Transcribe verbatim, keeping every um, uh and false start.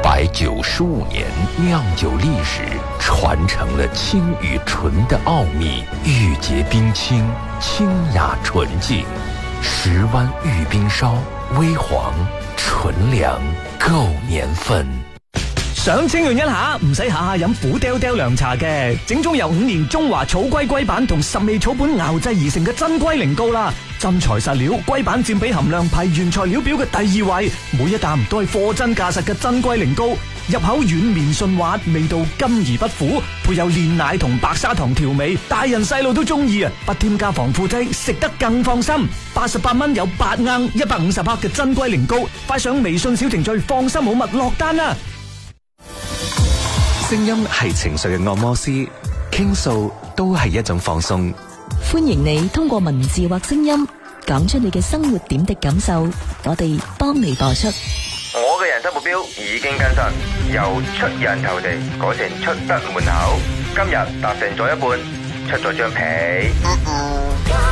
百九十五年酿酒历史，传承了清与纯的奥秘，玉洁冰清，清雅纯净。十湾玉冰烧，微黃純糧，夠年份。 想清潤一下，唔使下下飲苦爹爹涼茶嘅，整種由五年中華草龜龜板同十味草本熬製而成嘅真龜苓膏啦。真材實料，龜板佔比含量排原材料表嘅第二位，每一啖都係貨真價實嘅真龜苓膏，入口軟綿順滑，味道甘而不苦，配有煉奶同白砂糖調味，大人細路都中意啊！不添加防腐劑，食得更放心。八十八蚊有八盎一百五十克嘅真龜苓膏，快上微信小程序放心好物落單啦！ 聲音係情緒嘅按摩師，傾訴都係一種放鬆。 歡迎你通過文字或聲音講出你嘅生活點滴感受，我哋幫你播出。 我嘅人生目標已經更新，由出人頭地改成出得門口。今日達成咗一半，出咗張被。